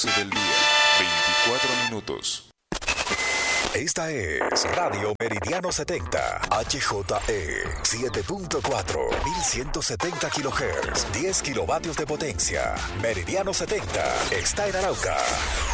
del día, 24 minutos. Esta es Radio Meridiano 70, HJE 7.4, 1170 kHz, 10 kilovatios de potencia. Meridiano 70 está en Arauca.